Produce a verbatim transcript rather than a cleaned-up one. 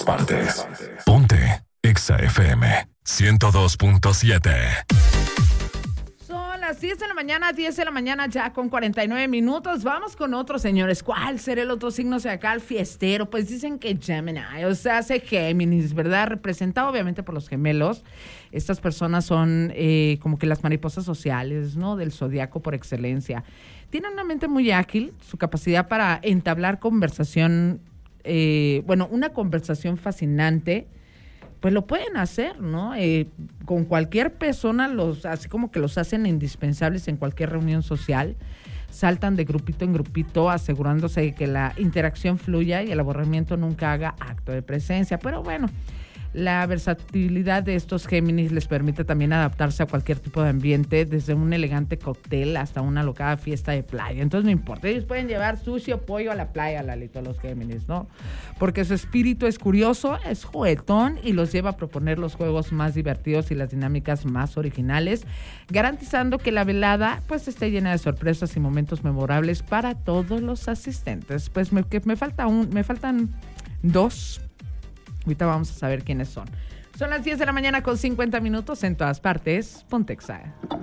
partes. Ponte Exa F M ciento dos punto siete. Son las diez de la mañana, diez de la mañana ya con cuarenta y nueve minutos. Vamos con otros, señores. ¿Cuál será el otro signo zodiacal fiestero? Pues dicen que Gemini, o sea, hace Géminis, ¿verdad? Representado obviamente por los gemelos. Estas personas son eh, como que las mariposas sociales, ¿no? Del zodiaco por excelencia. Tienen una mente muy ágil, su capacidad para entablar conversación, eh, bueno, una conversación fascinante, pues lo pueden hacer, ¿no? Eh, con cualquier persona, los así como que los hacen indispensables en cualquier reunión social. Saltan de grupito en grupito, asegurándose de que la interacción fluya y el aburrimiento nunca haga acto de presencia. Pero bueno, la versatilidad de estos Géminis les permite también adaptarse a cualquier tipo de ambiente, desde un elegante cóctel hasta una alocada fiesta de playa. Entonces no importa, ellos pueden llevar sushi o pollo a la playa, Lalito, los Géminis, ¿no? Porque su espíritu es curioso, es juguetón y los lleva a proponer los juegos más divertidos y las dinámicas más originales, garantizando que la velada pues esté llena de sorpresas y momentos memorables para todos los asistentes. Pues me, que me falta un, me faltan dos. Ahorita vamos a saber quiénes son. Son las diez de la mañana con cincuenta minutos en todas partes. Ponte Exa.